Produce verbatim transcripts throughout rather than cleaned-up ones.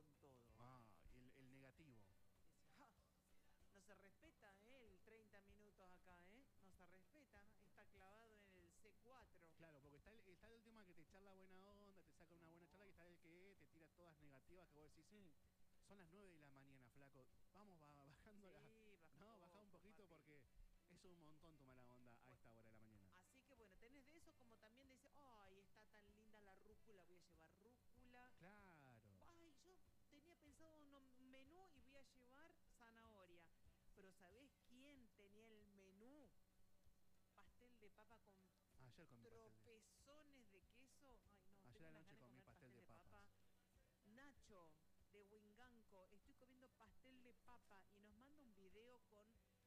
con todo. Ah, el, el negativo. Dice, ah, no se respeta, ¿eh? El treinta minutos acá, ¿eh? No se respeta. Está clavado en el C cuatro. Claro, porque está el, está el tema que te charla buena onda, te saca una No. buena charla, que está el que te tira todas negativas, que vos decís, "Mm, son las nueve de la mañana, flaco. Vamos va, bajando Sí, la... baja No, un baja un poco, poquito papi. porque es un montón tu mala onda a Bueno, esta hora de la mañana. así que bueno, tenés de eso como también dice, ay, está tan linda la rúcula, voy a llevar rúcula. Claro. Ay, yo tenía pensado un menú y voy a llevar zanahoria. Pero ¿sabés quién tenía el menú? Pastel de papa con Ayer comí pastel de... tropezones de queso. Ay, no, Ayer tengo unas anoche ganas de comí comer pastel pastel de de papas. papa. Nacho, de Huinganco, estoy comiendo pastel de papa y nos manda un video con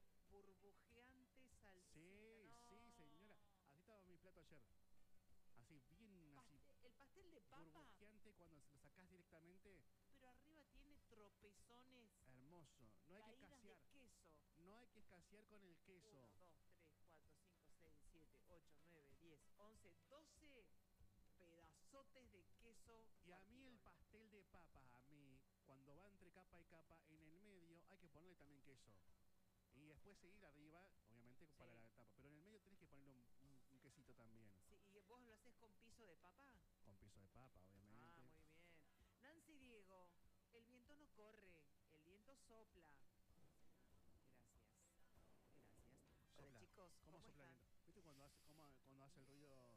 burbujeante salsita. Sí, No. sí, señora. Así estaba mi plato ayer. Así, bien así. Pastel- el pastel de papa, Burbujeante cuando lo sacás directamente. pero arriba tiene tropezones, Hermoso. No hay que caídas de escasear. queso. No hay que escasear con el queso. uno, dos, tres, cuatro, cinco, seis, siete, ocho, nueve, diez, once, doce pedazotes de queso. Y a mí el partidolo. pastel de papas, a mí, cuando va entre capa y capa, en el medio hay que ponerle también queso. Y después seguir arriba, obviamente, para Sí. la tapa. Pero en el medio tenés que ponerle un, un- un quesito también. Sí, ¿y vos lo haces con piso de papa? Con piso de papa, obviamente. Ah, muy bien. Nancy Diego, el viento no corre, el viento sopla. Gracias. Gracias. Hola, Sopla. chicos, ¿Cómo, ¿cómo sopla el están? viento? ¿Viste cuando hace, cómo- cuando hace el ruido?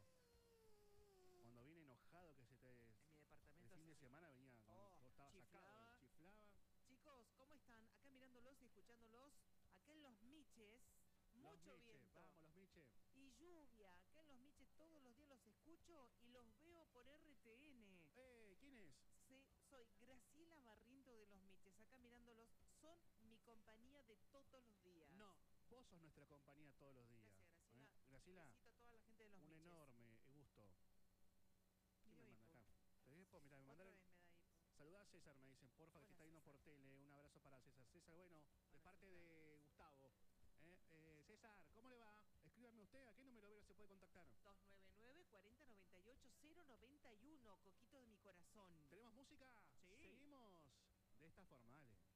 Cuando viene enojado que se te... En mi El departamento fin de hace- semana venía, con, Oh, estaba chiflaba. sacado, chiflaba. Chicos, ¿cómo están? Acá mirándolos y escuchándolos. Acá en Los Miches, Los mucho Miche, viento. vamos, los Miche. Y lluvia. Acá en Los Miches todos los días los escucho y los veo por R T N. Eh, ¿quién es? Sí, soy Graciela Barriento de Los Miches. Acá mirándolos. Son mi compañía de todos los días. No, vos sos nuestra compañía todos los días. Gracias, Graciela. ¿Eh? Graciela, Besito a toda la gente de Los un Miches. enorme gusto. ¿Quién Miro me manda hipo. acá? ¿Te digo? Mira, me Otra mandaron... vez me da hipo. Saludá a César, me dicen, porfa, que Hola, te está viendo César. por tele. Un abrazo para César. César, bueno, de Hola, parte César. de Gustavo. Eh, eh, César, ¿cómo le va? Escríbame usted, ¿a qué número vero se puede contactar? dos nueve nueve, cuatro cero nueve ocho, cero nueve uno, Coquito de mi corazón. ¿Tenemos música? Sí. Seguimos de esta forma, dale.